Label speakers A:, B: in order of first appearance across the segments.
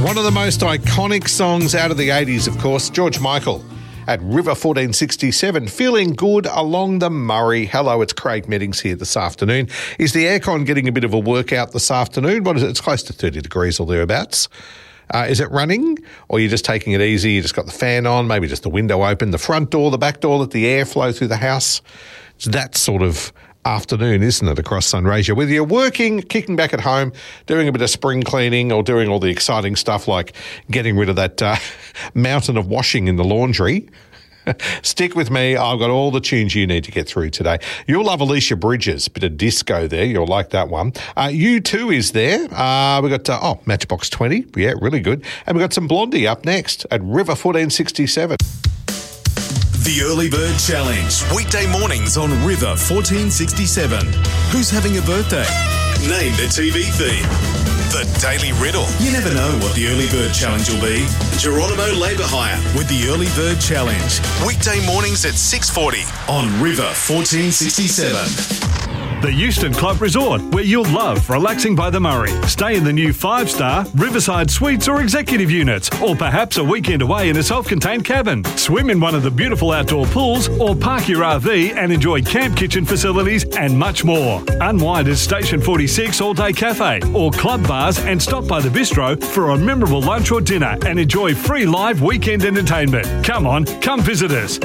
A: One of the most iconic songs out of the 80s, of course, George Michael at River 1467, feeling good along the Murray. Hello, it's Craig Meddings here this afternoon. Is the aircon getting a bit of a workout this afternoon? What is it? It's close to 30 degrees or thereabouts. Is it running, or you're just taking it easy? You just got the fan on, maybe just the window open, the front door, the back door, let the air flow through the house. It's that sort of afternoon, isn't it, across Sunraysia? Whether you're working, kicking back at home, doing a bit of spring cleaning, or doing all the exciting stuff like getting rid of that mountain of washing in the laundry, stick with me. I've got all the tunes you need to get through today. You'll love Alicia Bridges, bit of disco there. You'll like that one. U2 is there. We've got, Matchbox 20. Yeah, really good. And we've got some Blondie up next at River 1467.
B: The Early Bird Challenge. Weekday mornings on River 1467. Who's having a birthday? Name the TV theme. The Daily Riddle. You never know what the Early Bird Challenge will be. Geronimo Labour Hire with the Early Bird Challenge. Weekday mornings at 6:40 on River 1467.
C: The Euston Club Resort, where you'll love relaxing by the Murray. Stay in the new 5-star Riverside Suites or executive units, or perhaps a weekend away in a self-contained cabin. Swim in one of the beautiful outdoor pools, or park your RV and enjoy camp kitchen facilities and much more. Unwind at Station 46 All-Day Cafe or club bars and stop by the bistro for a memorable lunch or dinner and enjoy free live weekend entertainment. Come on, come visit us.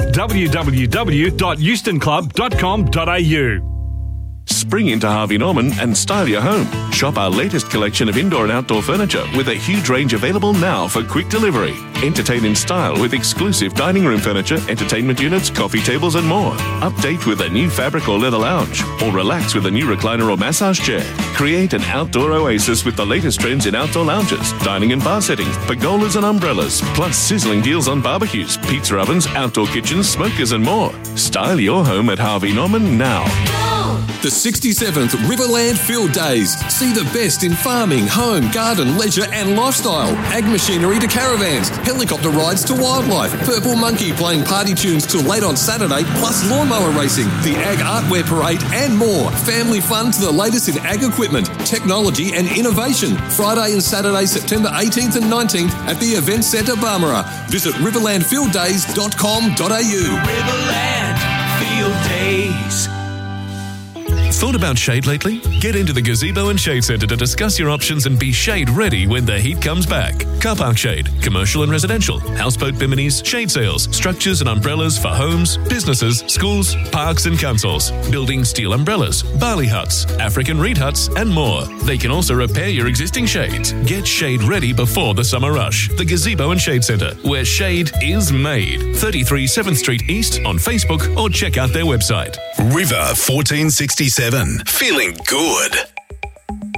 C: www.eustonclub.com.au.
D: Spring into Harvey Norman and style your home. Shop our latest collection of indoor and outdoor furniture with a huge range available now for quick delivery. Entertain in style with exclusive dining room furniture, entertainment units, coffee tables and more. Update with a new fabric or leather lounge, or relax with a new recliner or massage chair. Create an outdoor oasis with the latest trends in outdoor lounges, dining and bar settings, pergolas and umbrellas, plus sizzling deals on barbecues, pizza ovens, outdoor kitchens, smokers and more. Style your home at Harvey Norman now.
E: The 67th Riverland Field Days. See the best in farming, home, garden, leisure and lifestyle. Ag machinery to caravans, helicopter rides to wildlife, Purple Monkey playing party tunes till late on Saturday, plus lawnmower racing, the Ag Artwear Parade and more. Family fun to the latest in ag equipment, technology and innovation. Friday and Saturday, September 18th and 19th at the Event Centre Barmera. Visit riverlandfielddays.com.au.
F: Riverland Field Days.
D: Thought about shade lately? Get into the Gazebo and Shade Centre to discuss your options and be shade ready when the heat comes back. Car park shade, commercial and residential, houseboat biminis, shade sails, structures and umbrellas for homes, businesses, schools, parks and councils, building steel umbrellas, barley huts, African reed huts and more. They can also repair your existing shades. Get shade ready before the summer rush. The Gazebo and Shade Centre, where shade is made. 33 7th Street East on Facebook or check out their website.
B: River 1467. Feeling good.